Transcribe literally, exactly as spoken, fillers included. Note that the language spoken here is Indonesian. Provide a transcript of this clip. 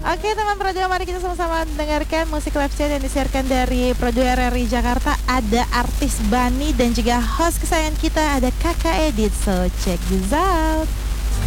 Oke teman Projo, mari kita sama-sama dengarkan musik live chat yang disiarkan dari Projo R R I Jakarta. Ada artis Bani dan juga host kesayangan kita ada Kakak Edit. So check this out.